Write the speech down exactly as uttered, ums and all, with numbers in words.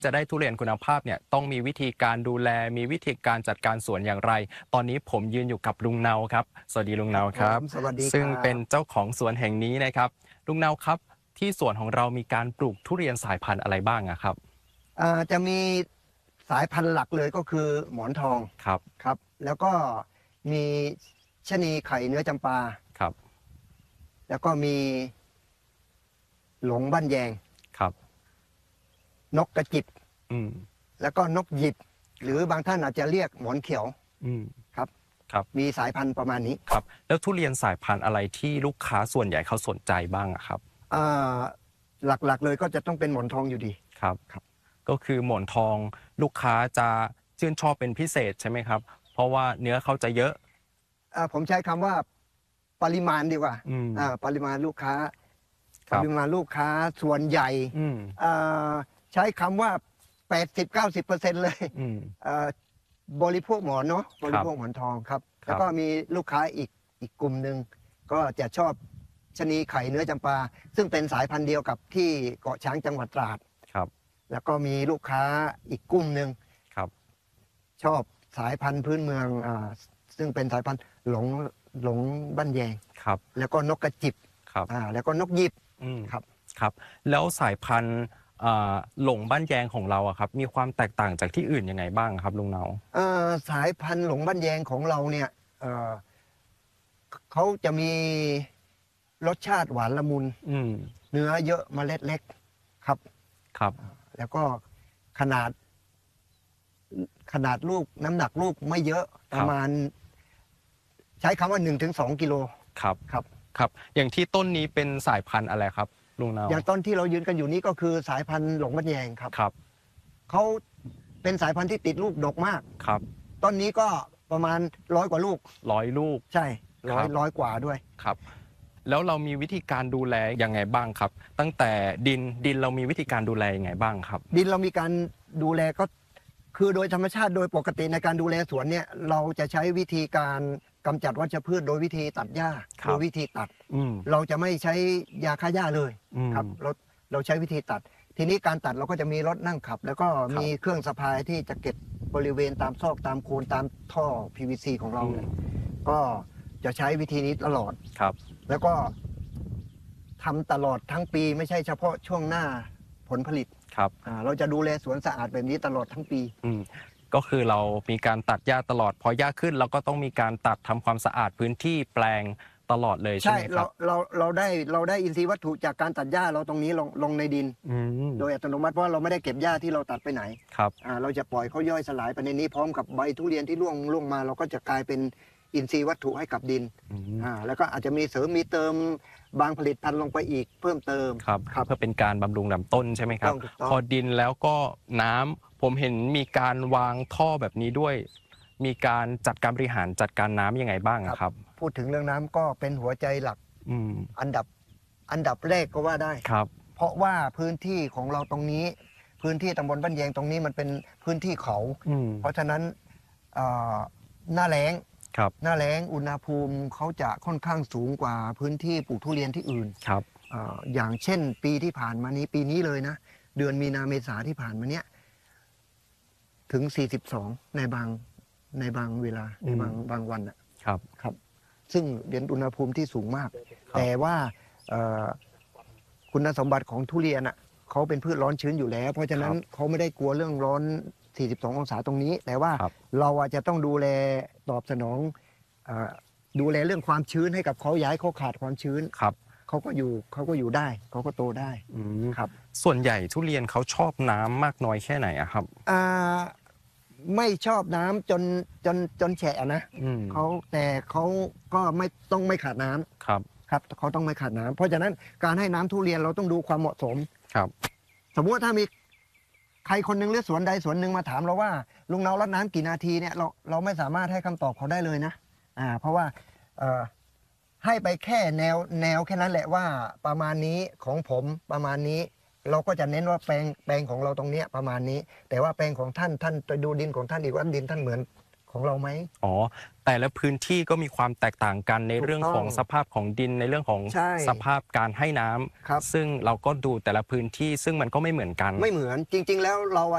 จะได้ทุเรียนคุณภาพเนี่ยต้องมีวิธีการดูแลมีวิธีการจัดการสวนอย่างไร ตอนนี้ผมยืนอยู่กับลุงเนาครับสวัสดีลุงเนาครับสวัสดีซึ่งครับเป็นเจ้าของสวนแห่งนี้นะครับลุงเนาครับที่สวนของเรามีการปลูกทุเรียนสายพันธุ์อะไรบ้างอะครับอ่าจะมีสายพันธุ์หลักเลยก็คือหมอนทองครับครับแล้วก็มีชะนีไข่เนื้อจำปาครับแล้วก็มีหลงบ้านแยงครับนกกระจิบอืมแล้วก็นกหยิบหรือบางท่านอาจจะเรียกหมอนเขียวอืมครับครับมีสายพันธุ์ประมาณนี้ครับแล้วทุเรียนสายพันธุ์อะไรที่ลูกค้าส่วนใหญ่เขาสนใจบ้างอะครับอ่าหลักๆเลยก็จะต้องเป็นหมอนทองอยู่ดีครับครับก็คือหมอนทองลูกค้าจะชื่นชอบเป็นพิเศษใช่ไหมครับเพราะว่าเนื้อเขาจะเยอะอ่าผมใช้คำว่าปริมาณดีกว่าอืมอ่าปริมาณลูกค้าครัปบริมาณลูกค้าส่วนใหญ่อืมอ่าใช้คำว่าแปดสิบ เก้าสิบเปอร์เซ็นต์เลยอืมอ่าบริโภคหมอนเนาะบริโภคหมอนทองครับครับแล้วก็มีลูกค้าอีกอีกกลุ่มหนึ่งก็จะชอบชะนีไข่เนื้อจำปา ซึ่งเป็นสายพันธุ์เดียวกับที่เกาะช้างจังหวัดตราดครับแล้วก็มีลูกค้าอีกกลุ่มหนึ่งครับชอบสายพันธุ์พื้นเมืองอ่าซึ่งเป็นสายพันธุ์หลงหลงบ้านแยงครับแล้วก็นกกระจิบครับอ่าแล้วก็นกหยิบอืมครับครับแล้วสายพันธุ์อ่าหลงบ้านแยงของเราอะครับมีความแตกต่างจากที่อื่นยังไงบ้างครับลุงเนาเอ่อสายพันธุ์หลงบ้านแยงของเราเนี่ยเอ่อเขาจะมีรสชาติหวานละมุนอืมเนื้อเยอะเมล็ดเล็กครับครับแล้วก็ขนาดขนาดลูกน้ำหนักลูกไม่เยอะประมาณ ใช้คำว่าหนึ่งถึงสองกิโลครับครับครับอย่างที่ต้นนี้เป็นสายพันธุ์อะไรครับลุงเนาอย่างต้นที่เรายืนกันอยู่นี้ก็คือสายพันธุ์หลงมะแยงครับครับเขาเป็นสายพันธุ์ที่ติดลูกดกมากครับต้นนี้ก็ประมาณร้อยกว่าลูกร้อยลูกใช่ร้อยครับร้อยกว่าด้วยครับแล้วเรามีวิธีการดูแลยังไงบ้างครับ ตั้งแต่ดินดินเรามีวิธีการดูแลยังไงบ้างครับดินเรามีการดูแลก็คือโดยธรรมชาติโดยปกติในการดูแลสวนเนี่ยเราจะใช้วิธีการกำจัดวัชพืชโดยวิธีตัดหญ้าครับโดยวิธีตัดอืมเราจะไม่ใช้ยาฆ่าหญ้าเลยอืมครับเราเราใช้วิธีตัด ทีนี้การตัดเราก็จะมีรถนั่งขับ แล้วก็มีเครื่องสะพายที่จะเก็บบริเวณตามซอกตามโคนตามท่อ พี วี ซี ของเราเนี่ยก็จะใช้วิธีนี้ตลอดครับแล้วก็ทำตลอดทั้งปีไม่ใช่เฉพาะช่วงหน้าผลผลิตครับอ่าเราจะดูแลสวนสะอาดแบบนี้ตลอดทั้งปีอืมก็คือเรามีการตัดหญ้าตลอดพอหญ้าขึ้นเราก็ต้องมีการตัดทำความสะอาดพื้นที่แปลงตลอดเลยใช่ใช่ไหมคเรารับเราเราได้เราได้อินทรีย์วัตถุจากการตัดหญ้าเราตรงนี้ลงลงในดินอืมโดยอัตโนมัติเพราะเราไม่ได้เก็บหญ้าที่เราตัดไปไหนครับอ่าเราจะปล่อยเขาย่อยสลายไปในนี้พร้อมกับใบทุเรียนที่ร่วงร่วงมา เราก็จะกลายเป็นอินทรีย์วัตถุให้กับดินอืมอ่าแล้วก็อาจจะมีเสริมมีเติมบางผลิตภัณฑ์ลงไปอีกเพิ่มเติมครับครับเพื่อเป็นการบำรุงลำต้นใช่ไหมครับถูกต้องพอดินแล้วก็น้ำผมเห็นมีการวางท่อแบบนี้ด้วย มีการจัดการบริหารจัดการน้ำยังไงบ้างอะครับพูดถึงเรื่องน้ำก็เป็นหัวใจหลักอืมอันดับอันดับแรกก็ว่าได้ครับเพราะว่าพื้นที่ของเราตรงนี้ พื้นที่ตำบลบ้านแยงตรงนี้มันเป็นพื้นที่เขาอืมเพราะฉะนั้นเอ่อหน้าแล้งครับหน้าแล้งอุณหภูมิเขาจะค่อนข้างสูงกว่าพื้นที่ปลูกทุเรียนที่อื่นครับเอ่ออย่างเช่น ปีที่ผ่านมานี้ปีนี้เลยนะ เดือนมีนาเมษาที่ผ่านมาเนี้ยถึง สี่สิบสอง ในบางในบางเวลาในบางบางวันอะครับครับ ซึ่งเป็นอุณหภูมิที่สูงมากครับแต่ว่าเอ่อคุณสมบัติของทุเรียนอ่ะเขาเป็นพืชร้อนชื้นอยู่แล้ว เพราะฉะนั้นเขาไม่ได้กลัวเรื่องร้อน สี่สิบสอง องศาตรงนี้ แต่ว่าครับเราอาจจะต้องดูแลตอบสนองเอ่อดูแลเรื่องความชื้นให้กับเขาย้ายเขาขาดความชื้นครับเขาก็อยู่เขาก็อยู่ได้เขาก็โตได้อืมครับส่วนใหญ่ทุเรียนเขาชอบน้ำมากน้อยแค่ไหนอะครับอ่าไม่ชอบน้ำจนจนจนแฉะนะอืมเขาแต่เขาก็ไม่ต้องไม่ขาดน้ำครับครับเขาต้องไม่ขาดน้ำเพราะฉะนั้นการให้น้ำทุเรียนเราต้องดูความเหมาะสมครับสมมติว่าถ้ามีใครคนหนึงหรือสวนใดสวนหนึ่งมาถามเราว่าลุงเนารดน้ำกี่นาทีเนี่ยเราเราไม่สามารถให้คำตอบเขาได้เลยนะอ่าเพราะว่าเอ่อให้ไปแค่แนวแนวแค่นั้นแหละว่าประมาณนี้ของผมประมาณนี้ เราก็จะเน้นว่าแปลงแปลงของเราตรงเนี้ยประมาณนี้ แต่ว่าแปลงของท่านท่านไปดูดินของท่านอีกว่าดินท่านเหมือนของเราไหมอ๋อแต่ละพื้นที่ก็มีความแตกต่างกันในถูกต้องเรื่องของสภาพของดินในเรื่องของใช่สภาพการให้น้ำครับซึ่งเราก็ดูแต่ละพื้นที่ซึ่งมันก็ไม่เหมือนกันไม่เหมือนจริง ๆ แล้วเรา